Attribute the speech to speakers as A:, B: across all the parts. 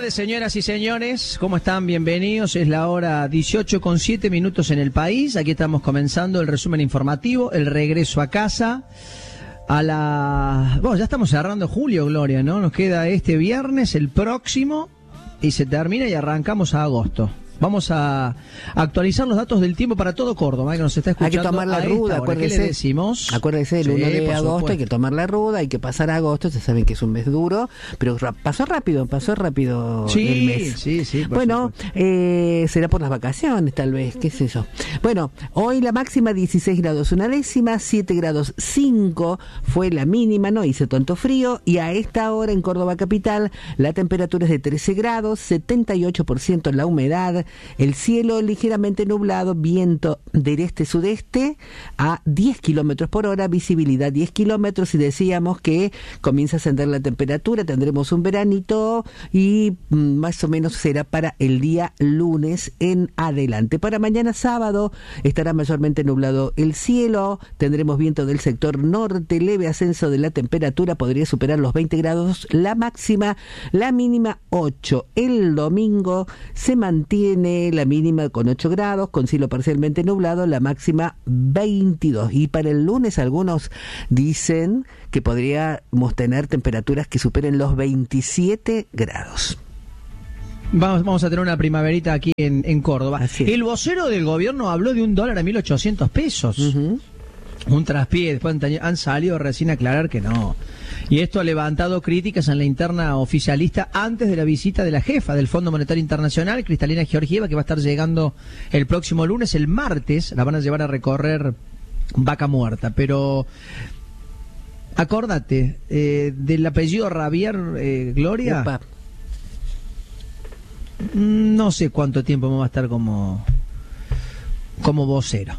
A: tardes, señoras y señores. ¿Cómo están? Bienvenidos. Es la hora 18:07 en el país. Aquí estamos comenzando el resumen informativo, el regreso a casa. Bueno, ya estamos cerrando julio, Gloria, ¿no? Nos queda este viernes, el próximo, y se termina y arrancamos a agosto. Vamos a actualizar los datos del tiempo para todo Córdoba, que nos está escuchando.
B: Hay que tomar la ruda, acuérdese.
A: ¿Qué le decimos?
B: Acuérdese, el 1 de agosto
A: supuesto.
B: hay que tomar la ruda, hay que pasar a agosto, ya saben que es un mes duro, pero pasó rápido el mes.
A: Sí.
B: Bueno, será por las vacaciones tal vez, qué sé yo. Bueno, hoy la máxima 16 grados una décima, 7 grados 5 fue la mínima, no hizo tanto frío, y a esta hora en Córdoba capital la temperatura es de 13 grados, 78% la humedad, el cielo ligeramente nublado, viento del este-sudeste a 10 kilómetros por hora, visibilidad 10 kilómetros, y decíamos que comienza a ascender la temperatura, tendremos un veranito y más o menos será para el día lunes en adelante. Para mañana sábado estará mayormente nublado el cielo, tendremos viento del sector norte, leve ascenso de la temperatura, podría superar los 20 grados la máxima, la mínima 8. El domingo se mantiene la mínima con 8 grados, con cielo parcialmente nublado, la máxima 22. Y para el lunes algunos dicen que podríamos tener temperaturas que superen los 27 grados.
A: Vamos a tener una primaverita aquí en Córdoba.
B: Así es.
A: El vocero del gobierno habló de $1 a 1.800 pesos.
B: Uh-huh.
A: Un traspié, después han salido recién a aclarar que no. Y esto ha levantado críticas en la interna oficialista antes de la visita de la jefa del Fondo Monetario Internacional, Cristalina Georgieva, que va a estar llegando el próximo lunes. El martes la van a llevar a recorrer Vaca Muerta. Pero acórdate del apellido Ravier, Gloria.
B: Opa.
A: No sé cuánto tiempo me va a estar como vocero.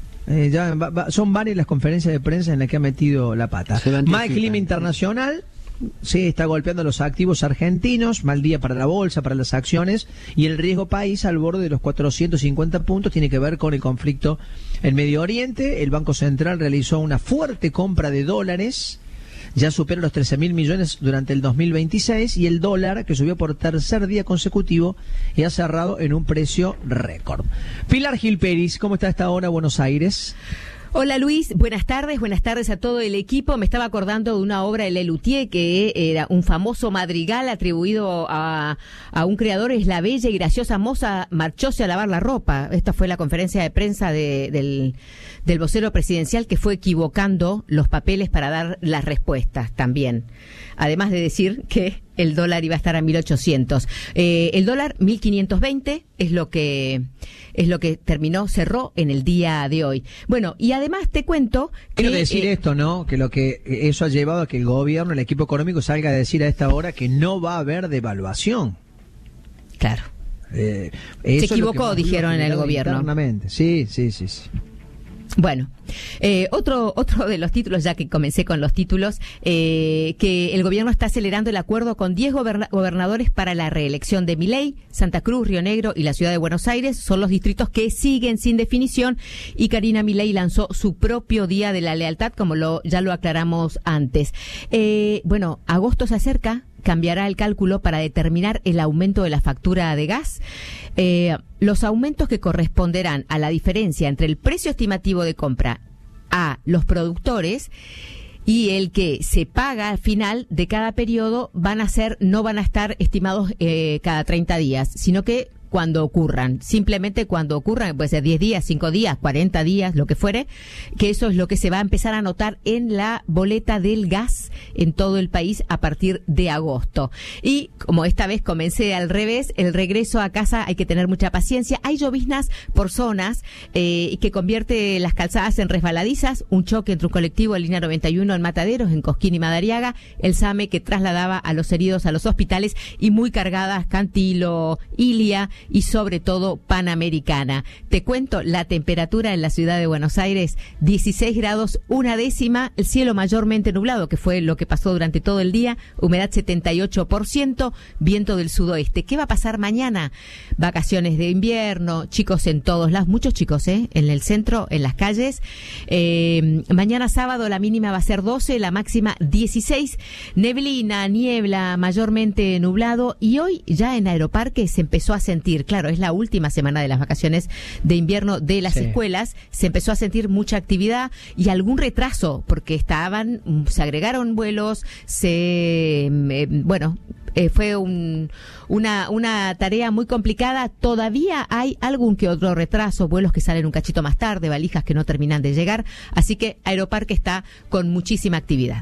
A: Son varias las conferencias de prensa en las que ha metido la pata. Mal clima internacional, sí, está golpeando los activos argentinos, mal día para la bolsa, para las acciones, y el riesgo país al borde de los 450 puntos tiene que ver con el conflicto en Medio Oriente. El Banco Central realizó una fuerte compra de dólares, ya supera los 13.000 millones durante el 2026, y el dólar, que subió por tercer día consecutivo, y ha cerrado en un precio récord. Pilar Gil Peris, ¿cómo está a esta hora Buenos Aires?
C: Hola Luis, buenas tardes a todo el equipo. Me estaba acordando de una obra de Lelutier que era un famoso madrigal atribuido a un creador, es la bella y graciosa moza marchóse a lavar la ropa. Esta fue la conferencia de prensa del vocero presidencial, que fue equivocando los papeles para dar las respuestas también. Además de decir que el dólar iba a estar a 1.800. El dólar 1.520 es lo que cerró en el día de hoy. Bueno, y además te cuento que...
A: Quiero decir esto, ¿no? Que eso ha llevado a que el gobierno, el equipo económico, salga a decir a esta hora que no va a haber devaluación.
C: Claro.
A: Se
C: equivocó, dijeron en el gobierno.
A: Internamente. Sí.
C: Bueno, otro de los títulos, ya que comencé con los títulos, que el gobierno está acelerando el acuerdo con 10 gobernadores para la reelección de Milei. Santa Cruz, Río Negro y la Ciudad de Buenos Aires son los distritos que siguen sin definición, y Karina Milei lanzó su propio Día de la Lealtad, como ya lo aclaramos antes. Bueno, agosto se acerca. Cambiará el cálculo para determinar el aumento de la factura de gas. Los aumentos que corresponderán a la diferencia entre el precio estimativo de compra a los productores y el que se paga al final de cada periodo no van a estar estimados cada 30 días, sino que cuando ocurran, simplemente cuando ocurran, puede ser 10 días, 5 días, 40 días, lo que fuere, que eso es lo que se va a empezar a notar en la boleta del gas en todo el país a partir de agosto. Y como esta vez comencé al revés, el regreso a casa hay que tener mucha paciencia. Hay lloviznas por zonas que convierte las calzadas en resbaladizas, un choque entre un colectivo de línea 91 en Mataderos, en Cosquín y Madariaga, el SAME que trasladaba a los heridos a los hospitales, y muy cargadas Cantilo, Ilia y sobre todo Panamericana. Te cuento la temperatura en la ciudad de Buenos Aires, 16 grados, 1 décima, el cielo mayormente nublado, que fue lo que pasó durante todo el día, humedad 78%, viento del sudoeste. ¿Qué va a pasar mañana? Vacaciones de invierno, chicos en todos lados, muchos chicos, en el centro, en las calles. Mañana sábado la mínima va a ser 12, la máxima 16, neblina, niebla, mayormente nublado, y hoy ya en Aeroparque se empezó a sentir, claro, es la última semana de las vacaciones de invierno de las escuelas, se empezó a sentir mucha actividad y algún retraso, porque se agregaron vuelos, fue una tarea muy complicada. Todavía hay algún que otro retraso, vuelos que salen un cachito más tarde, valijas que no terminan de llegar, así que Aeroparque está con muchísima actividad.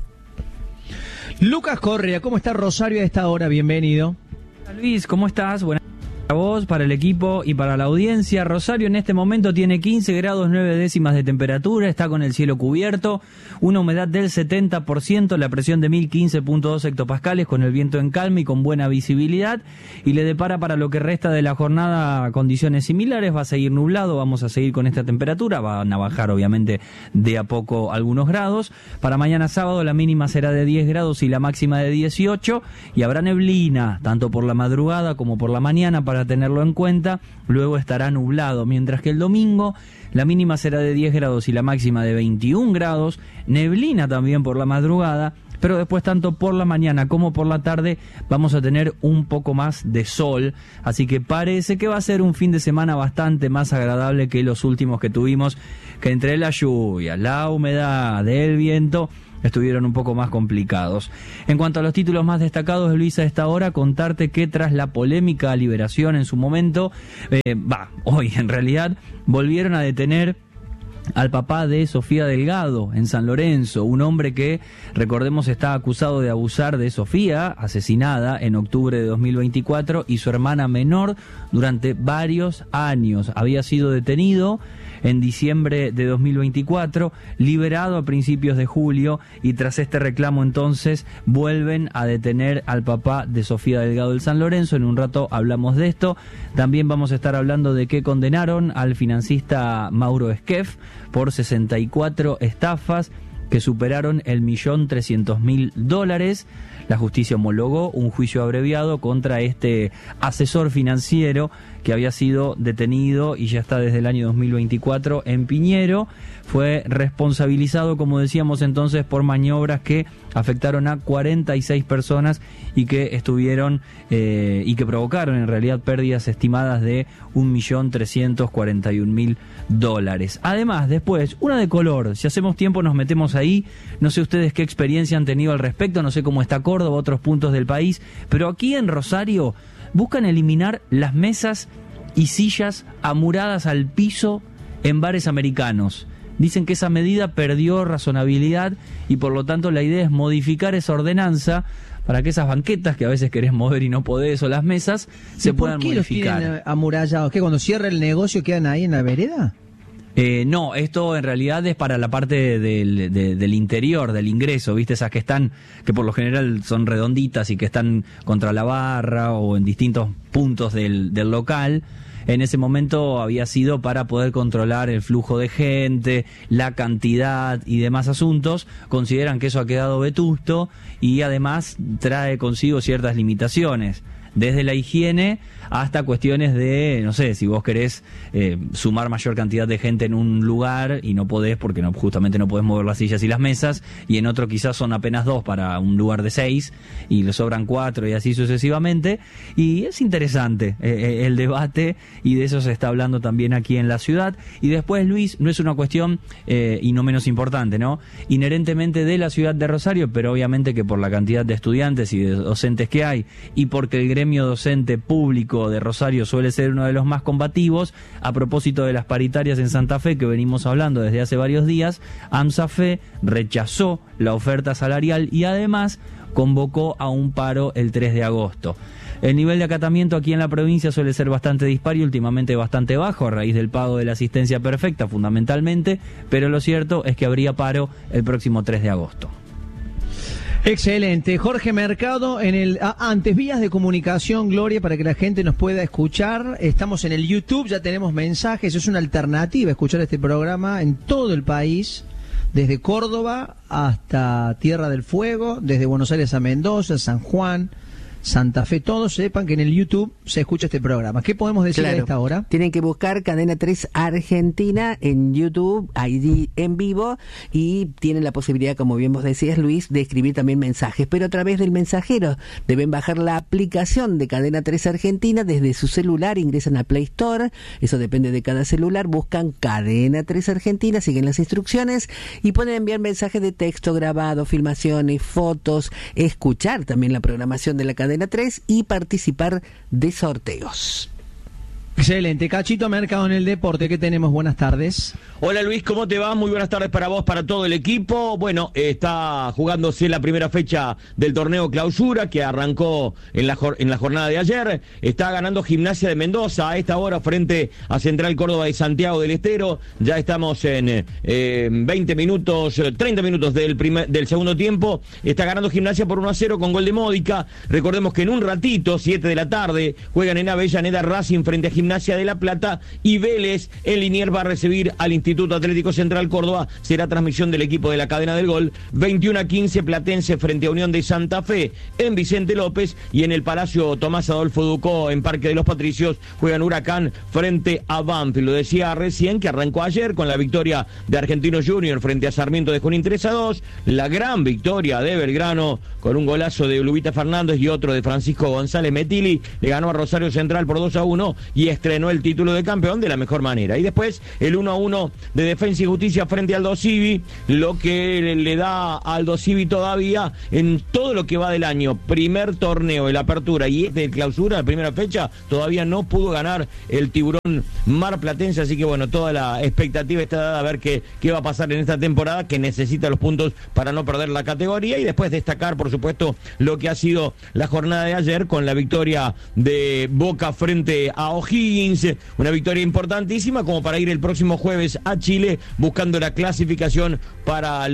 A: Lucas Correa, ¿cómo está Rosario a esta hora? Bienvenido.
D: Luis, ¿cómo estás? Buenas tardes para vos, para el equipo y para la audiencia. Rosario en este momento tiene 15 grados 9 décimas de temperatura, está con el cielo cubierto, una humedad del 70%, la presión de 1015.2 hectopascales, con el viento en calma y con buena visibilidad, y le depara para lo que resta de la jornada condiciones similares. Va a seguir nublado, vamos a seguir con esta temperatura, van a bajar obviamente de a poco algunos grados. Para mañana sábado la mínima será de 10 grados y la máxima de 18, y habrá neblina tanto por la madrugada como por la mañana, para tenerlo en cuenta. Luego estará nublado, mientras que el domingo la mínima será de 10 grados y la máxima de 21 grados, neblina también por la madrugada, pero después tanto por la mañana como por la tarde vamos a tener un poco más de sol, así que parece que va a ser un fin de semana bastante más agradable que los últimos que tuvimos, que entre la lluvia, la humedad, el viento, estuvieron un poco más complicados. En cuanto a los títulos más destacados, Luisa, a esta hora contarte que tras la polémica liberación en su momento, hoy en realidad, volvieron a detener al papá de Sofía Delgado en San Lorenzo, un hombre que, recordemos, está acusado de abusar de Sofía, asesinada en octubre de 2024, y su hermana menor durante varios años. Había sido detenido en diciembre de 2024, liberado a principios de julio, y tras este reclamo entonces vuelven a detener al papá de Sofía Delgado del San Lorenzo. En un rato hablamos de esto. También vamos a estar hablando de que condenaron al financista Mauro Esquef por 64 estafas que superaron el $1.300.000. La justicia homologó un juicio abreviado contra este asesor financiero que había sido detenido y ya está desde el año 2024 en Piñero. Fue responsabilizado, como decíamos entonces, por maniobras que afectaron a 46 personas y que estuvieron y que provocaron en realidad pérdidas estimadas de $1.341.000. Además, después, una de color. Si hacemos tiempo nos metemos ahí. No sé ustedes qué experiencia han tenido al respecto, no sé cómo está Córdoba, otros puntos del país, pero aquí en Rosario buscan eliminar las mesas y sillas amuradas al piso en bares americanos. Dicen que esa medida perdió razonabilidad y por lo tanto la idea es modificar esa ordenanza para que esas banquetas que a veces querés mover y no podés, o las mesas, se puedan modificar.
A: ¿Por qué los tienen amurallados? ¿Qué, cuando cierra el negocio quedan ahí en la vereda?
D: No, esto en realidad es para la parte del interior, del ingreso, ¿viste? Esas que están, que por lo general son redonditas y que están contra la barra o en distintos puntos del local. En ese momento había sido para poder controlar el flujo de gente, la cantidad y demás asuntos. Consideran que eso ha quedado vetusto y además trae consigo ciertas limitaciones, desde la higiene hasta cuestiones de, no sé, si vos querés sumar mayor cantidad de gente en un lugar y no podés porque justamente no podés mover las sillas y las mesas, y en otro quizás son apenas 2 para un lugar de 6 y le sobran 4 y así sucesivamente. Y es interesante el debate, y de eso se está hablando también aquí en la ciudad. Y después, Luis, no es una cuestión, y no menos importante, ¿no?, inherentemente de la ciudad de Rosario, pero obviamente que por la cantidad de estudiantes y de docentes que hay, y porque el gremio docente público de Rosario suele ser uno de los más combativos, a propósito de las paritarias en Santa Fe que venimos hablando desde hace varios días, AMSAFE rechazó la oferta salarial y además convocó a un paro el 3 de agosto. El nivel de acatamiento aquí en la provincia suele ser bastante dispar y últimamente bastante bajo a raíz del pago de la asistencia perfecta fundamentalmente, pero lo cierto es que habría paro el próximo 3 de agosto.
A: Excelente. Jorge Mercado, antes vías de comunicación, Gloria, para que la gente nos pueda escuchar. Estamos en el YouTube, ya tenemos mensajes, es una alternativa escuchar este programa en todo el país, desde Córdoba hasta Tierra del Fuego, desde Buenos Aires a Mendoza, San Juan, Santa Fe, todos sepan que en el YouTube se escucha este programa. ¿Qué podemos decir a esta hora?
B: Tienen que buscar Cadena 3 Argentina en YouTube, ahí en vivo, y tienen la posibilidad, como bien vos decías, Luis, de escribir también mensajes, pero a través del mensajero. Deben bajar la aplicación de Cadena 3 Argentina desde su celular, ingresan a Play Store, eso depende de cada celular, buscan Cadena 3 Argentina, siguen las instrucciones y pueden enviar mensajes de texto grabado, filmaciones, fotos, escuchar también la programación de la Cadena 3 y participar de sorteos.
A: Excelente. Cachito Mercado en el deporte, ¿qué tenemos? Buenas tardes.
E: Hola Luis, ¿cómo te va? Muy buenas tardes para vos, para todo el equipo. Bueno, está jugándose la primera fecha del torneo Clausura que arrancó en la jornada de ayer. Está ganando Gimnasia de Mendoza a esta hora frente a Central Córdoba de Santiago del Estero. Ya estamos en 30 minutos del segundo tiempo. Está ganando Gimnasia por 1-0 con gol de Módica. Recordemos que en un ratito, 7 de la tarde, juegan en Avellaneda Racing frente a Gimnasia de La Plata y Vélez en Liniers va a recibir al Instituto Atlético Central Córdoba. Será transmisión del equipo de la cadena del gol. 21-15 Platense frente a Unión de Santa Fe en Vicente López, y en el Palacio Tomás Adolfo Ducó en Parque de los Patricios juegan Huracán frente a Banfield. Lo decía recién que arrancó ayer con la victoria de Argentinos Junior frente a Sarmiento de Junín 3-2, la gran victoria de Belgrano con un golazo de Lubita Fernández y otro de Francisco González Metilli, le ganó a Rosario Central por 2-1 y estrenó el título de campeón de la mejor manera. Y después el 1-1 de Defensa y Justicia frente a Aldo Civi, lo que le da a Aldo Civi todavía en todo lo que va del año, primer torneo de la apertura y de clausura, la primera fecha, todavía no pudo ganar el Tiburón marplatense, así que bueno, toda la expectativa está dada a ver qué va a pasar en esta temporada, que necesita los puntos para no perder la categoría, y después destacar, por supuesto, lo que ha sido la jornada de ayer con la victoria de Boca frente a O'Higgins, una victoria importantísima como para ir el próximo jueves a Chile buscando la clasificación para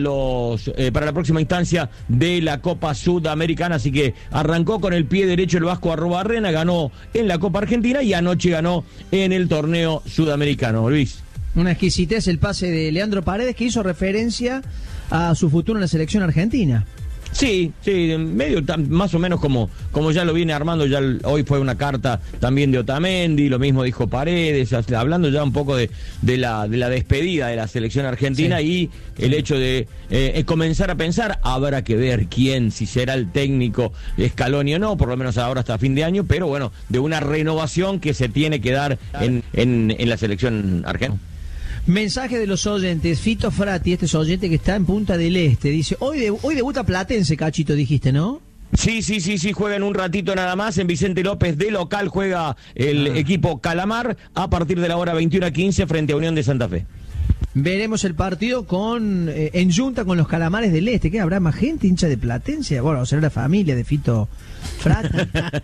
E: la próxima instancia de la Copa Sudamericana. Así que arrancó con el pie derecho el Vasco Arrobarrena, ganó en la Copa Argentina y anoche ganó en el torneo sudamericano. Luis.
A: Una exquisitez el pase de Leandro Paredes, que hizo referencia a su futuro en la selección argentina.
E: Sí, medio más o menos como ya lo viene armando. Ya hoy fue una carta también de Otamendi, lo mismo dijo Paredes, hablando ya un poco de la despedida de la selección argentina, sí. Y el hecho de comenzar a pensar, habrá que ver si será el técnico Scaloni o no, por lo menos ahora hasta fin de año, pero bueno, de una renovación que se tiene que dar en la selección argentina.
A: Mensaje de los oyentes. Fito Frati, este es oyente que está en Punta del Este, dice, hoy debuta Platense, Cachito, dijiste, ¿no?
E: Sí, juega en un ratito nada más. En Vicente López de local juega el equipo Calamar a partir de la hora 21:15 frente a Unión de Santa Fe.
A: Veremos el partido en junta con los Calamares del Este. ¿Qué habrá más gente hincha de Platense? Bueno, será la familia de Fito Frati.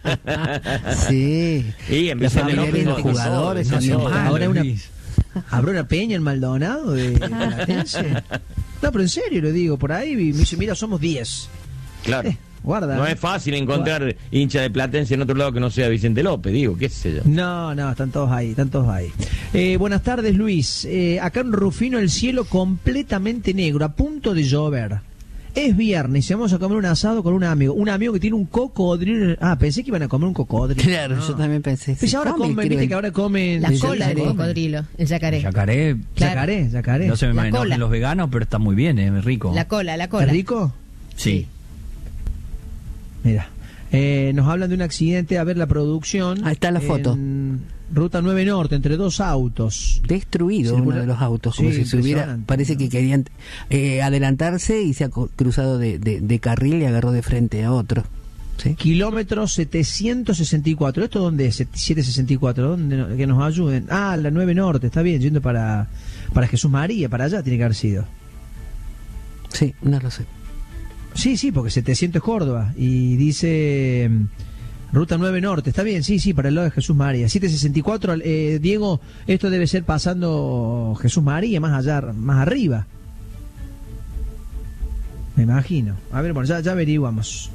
B: Sí.
E: Y en Vicente López
B: los jugadores.
A: Ahora ¿habrá una peña en Maldonado de Platense? No, pero en serio lo digo, por ahí me dice, mira, somos 10.
E: Claro.
A: Guarda.
E: No es fácil encontrar hincha de Platense en otro lado que no sea Vicente López, qué sé yo.
A: No, están todos ahí. Buenas tardes, Luis. Acá en Rufino el cielo completamente negro, a punto de llover. Es viernes y vamos a comer un asado con un amigo que tiene un cocodrilo. Pensé que iban a comer un cocodrilo.
B: Claro, no. Yo también pensé.
A: Pues ahora viste que ahora comen
C: la cola del cocodrilo, el yacaré.
A: Yacaré.
D: No se me imagino los veganos, pero está muy bien, es rico.
C: La cola.
A: ¿Es rico?
D: Sí.
A: Mira, nos hablan de un accidente, a ver la producción.
B: Ahí está la foto.
A: Ruta 9 Norte, entre dos autos.
B: Destruido uno de los autos, como si se hubiera... Parece que querían adelantarse y se ha cruzado de carril y agarró de frente a otro. ¿Sí?
A: Kilómetro 764. ¿Esto dónde es? 764. ¿Dónde? Que nos ayuden. La 9 Norte, está bien, yendo para Jesús María, para allá tiene que haber sido.
B: Sí, no lo sé.
A: Sí, porque 700 es Córdoba. Y dice... Ruta 9 Norte, está bien, sí, para el lado de Jesús María. 764, Diego, esto debe ser pasando Jesús María, más allá, más arriba. Me imagino. A ver, bueno, ya averiguamos.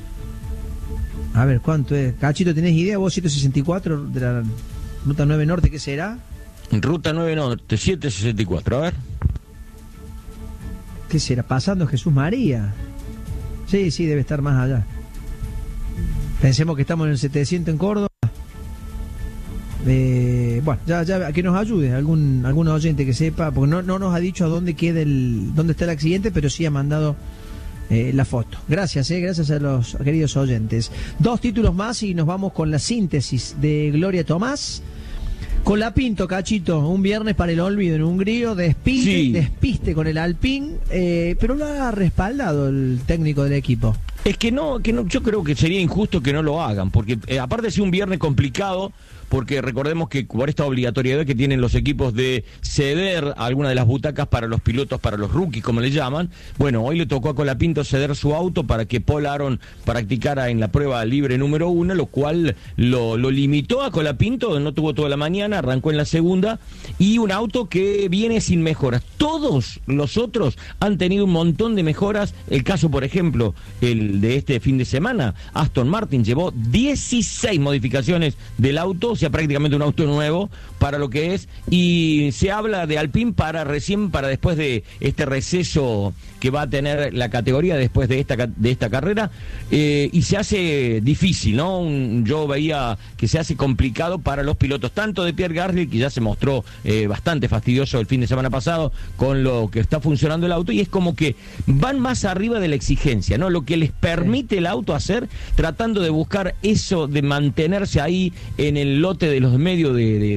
A: A ver, ¿cuánto es? Cachito, ¿tenés idea vos? 164 de la Ruta 9 Norte, ¿qué será?
E: Ruta 9 Norte, 764, a ver.
A: ¿Qué será? Pasando Jesús María. Sí, debe estar más allá. Pensemos que estamos en el 700 en Córdoba. Bueno, ya que nos ayude algún oyente que sepa, porque no nos ha dicho a dónde dónde está el accidente, pero sí ha mandado la foto. Gracias a los queridos oyentes. 2 títulos más y nos vamos con la síntesis de Gloria Tomás. Colapinto, Cachito, un viernes para el olvido en Hungría, despiste con el Alpine, pero lo ha respaldado el técnico del equipo.
E: Es que no, yo creo que sería injusto que no lo hagan, porque aparte de ser un viernes complicado, porque recordemos que por esta obligatoriedad que tienen los equipos de ceder alguna de las butacas para los pilotos, para los rookies, como le llaman, bueno, hoy le tocó a Colapinto ceder su auto para que Paul Aron practicara en la prueba libre número 1, lo cual lo limitó a Colapinto, no tuvo toda la mañana, arrancó en la segunda, y un auto que viene sin mejoras. Todos los otros han tenido un montón de mejoras. El caso, por ejemplo, el de este fin de semana, Aston Martin llevó 16 modificaciones del auto, o sea, prácticamente un auto nuevo para lo que es, y se habla de Alpine para después de este receso que va a tener la categoría después de esta carrera, y se hace difícil, ¿no? Yo veía que se hace complicado para los pilotos, tanto de Pierre Gasly, que ya se mostró bastante fastidioso el fin de semana pasado con lo que está funcionando el auto, y es como que van más arriba de la exigencia, ¿no? Lo que les permite el auto hacer, tratando de buscar eso, de mantenerse ahí en el lote de los medios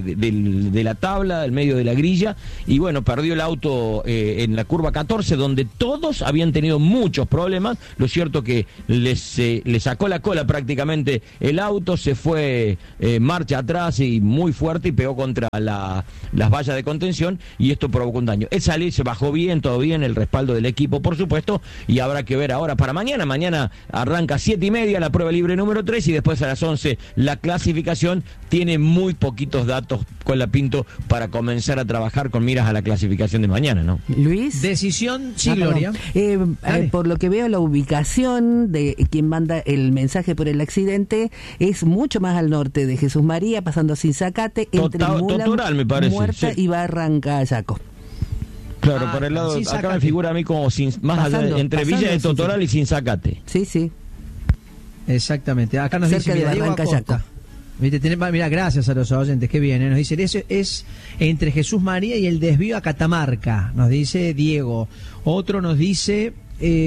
E: de la tabla, del medio de la grilla, y bueno, perdió el auto en la curva 14, donde todos habían tenido muchos problemas. Lo cierto que le sacó la cola prácticamente el auto, se fue marcha atrás y muy fuerte, y pegó contra las vallas de contención, y esto provocó un daño. El salir se bajó bien, todo bien, el respaldo del equipo, por supuesto, y habrá que ver ahora para mañana. Mañana arranca 7:30 la prueba libre número 3, y después a las 11 la clasificación. Tiene muy poquitos datos Colapinto para comenzar a trabajar con miras a la clasificación de mañana, ¿no?
B: Luis.
A: Decisión, sí, Gloria.
B: Por lo que veo, la ubicación de quien manda el mensaje por el accidente es mucho más al norte de Jesús María, pasando sin Zacate, entre
E: Totoral, me parece,
B: Muerta, sí, y Barranca Yaco.
E: Claro, por el lado, acá me figura a mí como más allá, entre Villa de Totoral y Sinzacate.
B: Sí.
A: Exactamente. Acá nos
B: cerca
A: dice,
B: de Barranca Yaco.
A: Mira, gracias a los oyentes, que bien, nos dicen, eso es entre Jesús María y el desvío a Catamarca, nos dice Diego. Otro nos dice,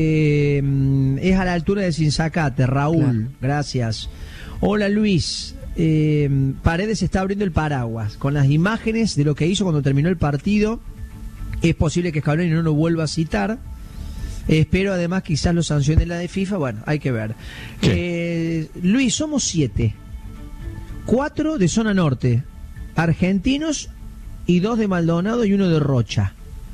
A: es a la altura de Sinzacate, Raúl, claro. Gracias. Hola Luis, Paredes está abriendo el paraguas con las imágenes de lo que hizo cuando terminó el partido. Es posible que Scaloni no lo vuelva a citar. Espero además quizás lo sancione la de FIFA. Bueno, hay que ver. Sí. Luis, somos 7. 4 de zona norte, argentinos, y 2 de Maldonado y 1 de Rocha.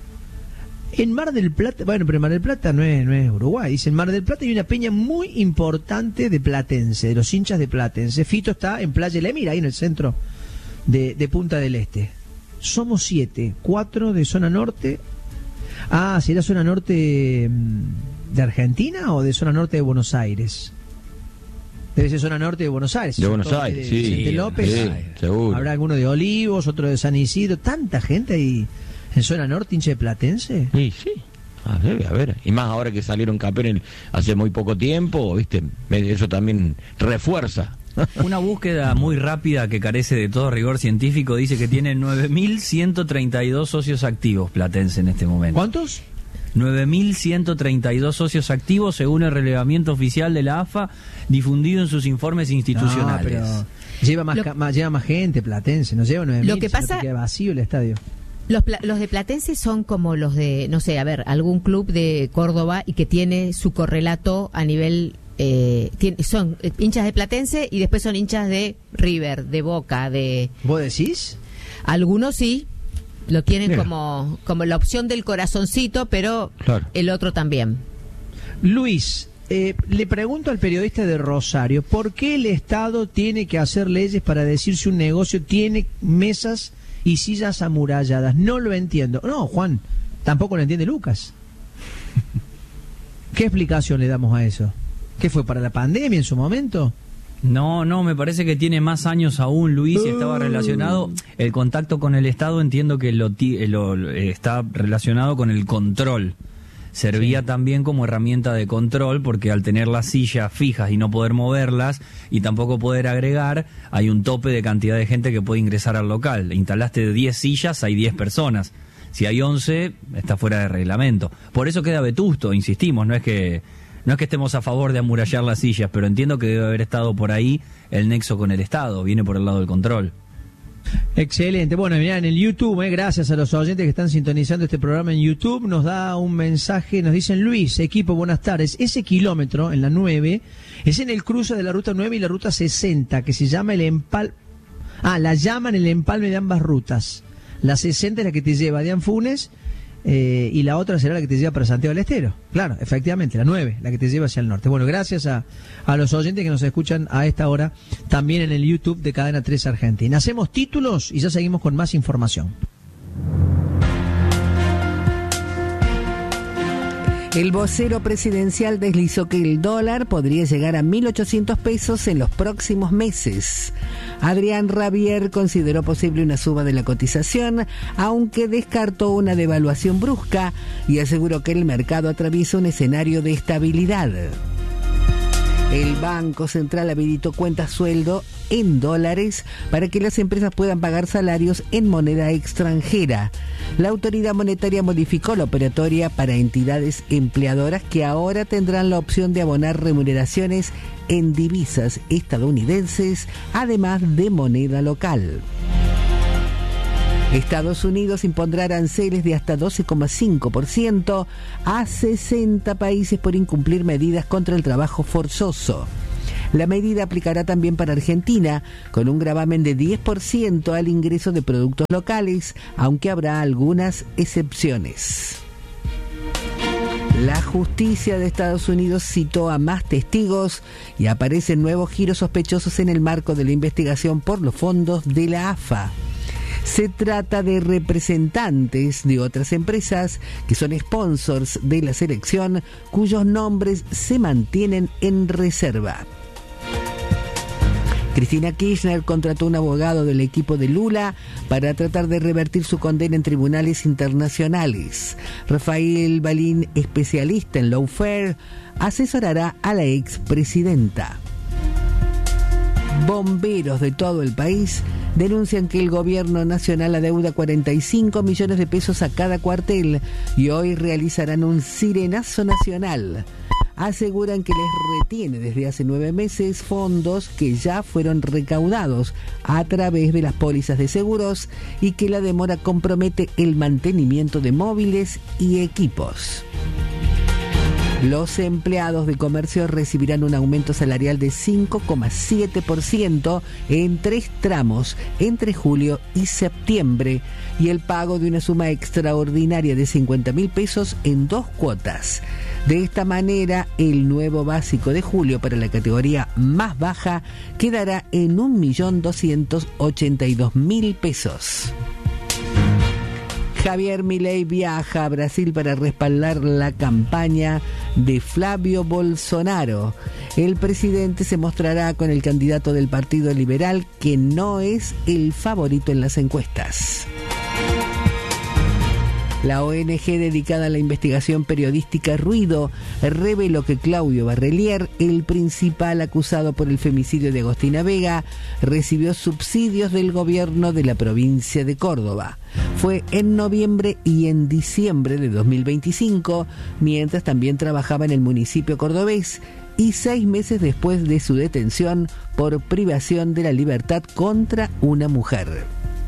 A: En Mar del Plata, bueno, pero Mar del Plata no es Uruguay, dice, en Mar del Plata hay una peña muy importante de Platense, de los hinchas de Platense. Fito está en Playa El Emir, ahí en el centro de Punta del Este. Somos 7, 4 de zona norte. ¿Será zona norte de Argentina o de zona norte de Buenos Aires? Debe ser zona norte de Buenos Aires.
E: De Buenos Aires, sí.
A: Vicente López.
E: Sí, seguro.
A: Habrá alguno de Olivos, otro de San Isidro. ¿Tanta gente ahí en zona norte, hincha de Platense?
E: Sí. A ver. Y más ahora que salieron campeones hace muy poco tiempo, ¿viste? Eso también refuerza.
D: Una búsqueda muy rápida que carece de todo rigor científico dice que tiene 9.132 socios activos Platense en este momento.
A: ¿Cuántos?
D: 9.132 socios activos según el relevamiento oficial de la AFA difundido en sus informes institucionales.
A: No, pero lleva más gente Platense, no lleva 9.000.
C: Lo que pasa,
A: queda vacío el estadio.
C: Los de Platense son como los de, no sé, algún club de Córdoba y que tiene su correlato a nivel... son hinchas de Platense y después son hinchas de River, de Boca, de...
A: ¿Vos decís?
C: Algunos sí. Lo tienen como la opción del corazoncito, pero claro, el otro también.
A: Luis, le pregunto al periodista de Rosario, ¿por qué el Estado tiene que hacer leyes para decir si un negocio tiene mesas y sillas amuralladas? No lo entiendo. No, Juan, tampoco lo entiende Lucas. ¿Qué explicación le damos a eso? ¿Qué fue, para la pandemia en su momento?
D: No, me parece que tiene más años aún, Luis, y estaba relacionado, el contacto con el Estado entiendo que lo está relacionado con el control. Servía también como herramienta de control, porque al tener las sillas fijas y no poder moverlas y tampoco poder agregar, hay un tope de cantidad de gente que puede ingresar al local. Instalaste 10 sillas, hay 10 personas. Si hay 11, está fuera de reglamento. Por eso queda vetusto, insistimos, no es que estemos a favor de amurallar las sillas, pero entiendo que debe haber estado por ahí el nexo con el Estado, viene por el lado del control.
A: Excelente. Bueno, mirá, en el YouTube, gracias a los oyentes que están sintonizando este programa en YouTube, nos da un mensaje, nos dicen: Luis, equipo, buenas tardes. Ese kilómetro en la 9 es en el cruce de la ruta 9 y la ruta 60, que se llama el empalme. La llaman el empalme de ambas rutas. La 60 es la que te lleva a Dianfunes, y la otra será la que te lleva para Santiago del Estero. Claro, efectivamente, la 9, la que te lleva hacia el norte. Bueno, gracias a los oyentes que nos escuchan a esta hora, también en el YouTube de Cadena 3 Argentina. Hacemos títulos y ya seguimos con más información.
B: El vocero presidencial deslizó que el dólar podría llegar a 1.800 pesos en los próximos meses. Adrián Rabier consideró posible una suba de la cotización, aunque descartó una devaluación brusca y aseguró que el mercado atraviesa un escenario de estabilidad. El Banco Central habilitó cuentas sueldo en dólares para que las empresas puedan pagar salarios en moneda extranjera. La autoridad monetaria modificó la operatoria para entidades empleadoras que ahora tendrán la opción de abonar remuneraciones en divisas estadounidenses, además de moneda local. Estados Unidos impondrá aranceles de hasta 12,5% a 60 países por incumplir medidas contra el trabajo forzoso. La medida aplicará también para Argentina, con un gravamen de 10% al ingreso de productos locales, aunque habrá algunas excepciones. La justicia de Estados Unidos citó a más testigos y aparecen nuevos giros sospechosos en el marco de la investigación por los fondos de la AFA. Se trata de representantes de otras empresas que son sponsors de la selección, cuyos nombres se mantienen en reserva. Cristina Kirchner contrató un abogado del equipo de Lula para tratar de revertir su condena en tribunales internacionales. Rafael Balín, especialista en lawfare, asesorará a la expresidenta. Bomberos de todo el país denuncian que el gobierno nacional adeuda 45 millones de pesos a cada cuartel y hoy realizarán un sirenazo nacional. Aseguran que les retiene desde hace 9 meses fondos que ya fueron recaudados a través de las pólizas de seguros y que la demora compromete el mantenimiento de móviles y equipos. Los empleados de comercio recibirán un aumento salarial de 5,7% en 3 tramos entre julio y septiembre y el pago de una suma extraordinaria de 50.000 pesos en 2 cuotas. De esta manera, el nuevo básico de julio para la categoría más baja quedará en 1.282.000 pesos. Javier Milei viaja a Brasil para respaldar la campaña de Flavio Bolsonaro. El presidente se mostrará con el candidato del Partido Liberal, que no es el favorito en las encuestas. La ONG dedicada a la investigación periodística Ruido reveló que Claudio Barrelier, el principal acusado por el femicidio de Agostina Vega, recibió subsidios del gobierno de la provincia de Córdoba. Fue en noviembre y en diciembre de 2025, mientras también trabajaba en el municipio cordobés, y 6 meses después de su detención por privación de la libertad contra una mujer.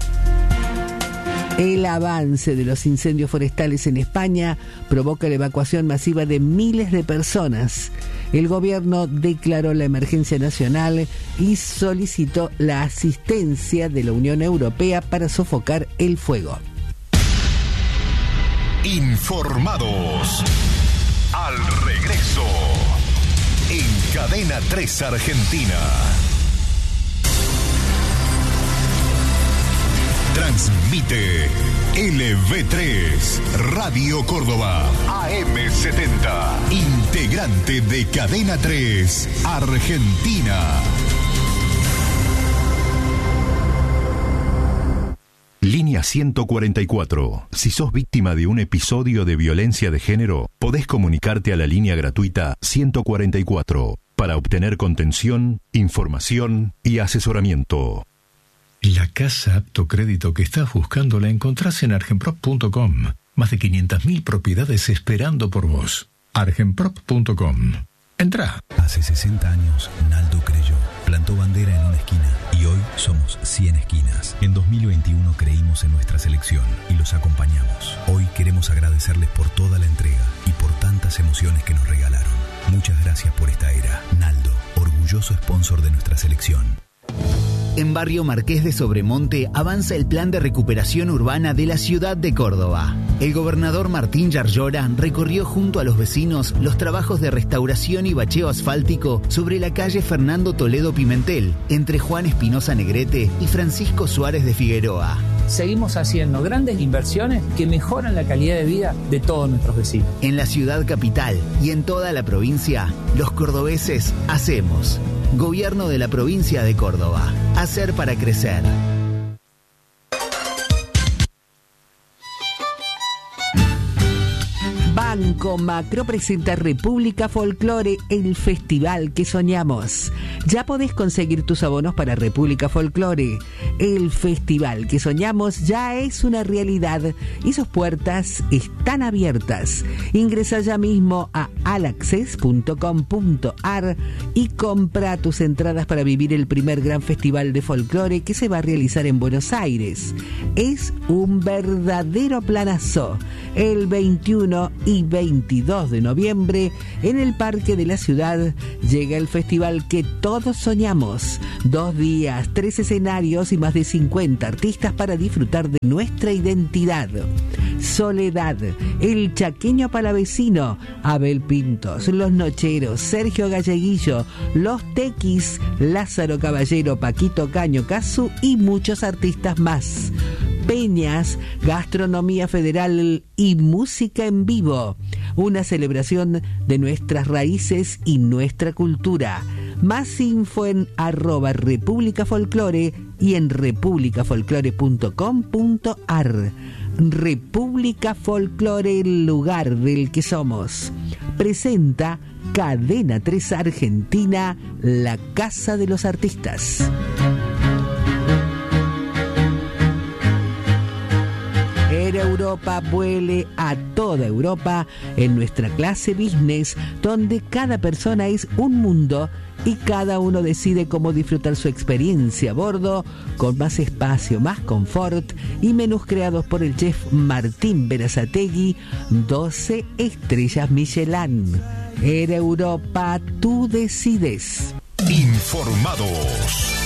B: El avance de los incendios forestales en España provoca la evacuación masiva de miles de personas. El gobierno declaró la emergencia nacional y solicitó la asistencia de la Unión Europea para sofocar el fuego.
F: Informados. Al regreso. En Cadena 3 Argentina. Transmite LV3, Radio Córdoba, AM70, integrante de Cadena 3, Argentina. Línea 144. Si sos víctima de un episodio de violencia de género, podés comunicarte a la línea gratuita 144 para obtener contención, información y asesoramiento.
G: La casa apto crédito que estás buscando la encontrás en argenprop.com. Más de 500.000 propiedades esperando por vos. argenprop.com. Entrá.
H: Hace 60 años, Naldo creyó. Plantó bandera en una esquina y hoy somos 100 esquinas. En 2021 creímos en nuestra selección y los acompañamos. Hoy queremos agradecerles por toda la entrega y por tantas emociones que nos regalaron. Muchas gracias por esta era. Naldo, orgulloso sponsor de nuestra selección.
I: En Barrio Marqués de Sobremonte avanza el plan de recuperación urbana de la ciudad de Córdoba. El gobernador Martín Yarlora recorrió junto a los vecinos los trabajos de restauración y bacheo asfáltico sobre la calle Fernando Toledo Pimentel, entre Juan Espinosa Negrete y Francisco Suárez de Figueroa.
J: Seguimos haciendo grandes inversiones que mejoran la calidad de vida de todos nuestros vecinos.
I: En la ciudad capital y en toda la provincia, los cordobeses hacemos. Gobierno de la provincia de Córdoba. Hacer para crecer.
B: Banco Macro presenta República Folklore, el festival que soñamos. Ya podés conseguir tus abonos para República Folklore. El festival que soñamos ya es una realidad y sus puertas están abiertas. Ingresa ya mismo a alaccess.com.ar y compra tus entradas para vivir el primer gran festival de folclore que se va a realizar en Buenos Aires. Es un verdadero planazo. El 21 y 22 de noviembre, en el Parque de la Ciudad, llega el festival que todos soñamos. 2 días, 3 escenarios y más de 50 artistas para disfrutar de nuestra identidad. Soledad, el chaqueño palavecino, Abel Pintos, Los Nocheros, Sergio Galleguillo, Los Tequis, Lázaro Caballero, Paquito Caño Cazzu y muchos artistas más. Peñas, gastronomía federal y música en vivo. Una celebración de nuestras raíces y nuestra cultura. Más info en @República Folklore y en republicafolklore.com.ar. República Folklore, el lugar del que somos. Presenta Cadena 3 Argentina, la casa de los artistas. Europa vuele a toda Europa en nuestra clase business, donde cada persona es un mundo y cada uno decide cómo disfrutar su experiencia a bordo, con más espacio, más confort y menús creados por el chef Martín Berazategui, 12 estrellas Michelin. Era Europa, tú decides.
F: Informados.